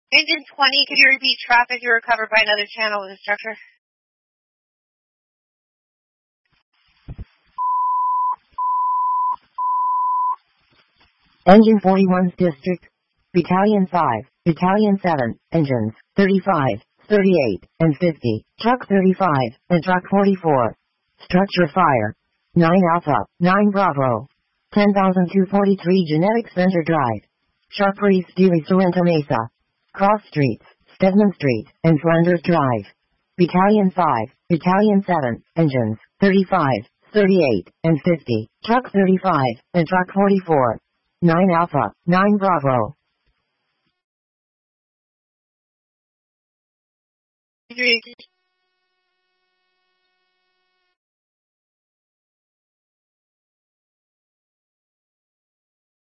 Engine 20, could you repeat traffic you were covered by another channel instructor? Engine 41's district. Battalion 5, Battalion 7, engines 35, 38, and 50, truck 35, and truck 44. Structure fire. 9 Alpha, 9 Bravo. 10,243 Genetic Center Drive. Sharp Reef, Dewey, Sorrento Mesa. Cross Streets, Stedman Street, and Flanders Drive. Battalion 5, Battalion 7, engines 35, 38, and 50, truck 35, and truck 44. 9 Alpha, 9 Bravo.